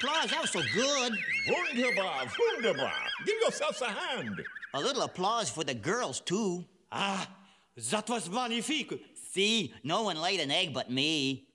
applause. That was so good. Wunderbar, wunderbar. Give yourselves a hand. A little applause for the girls, too. Ah, that was magnifique. See, no one laid an egg but me.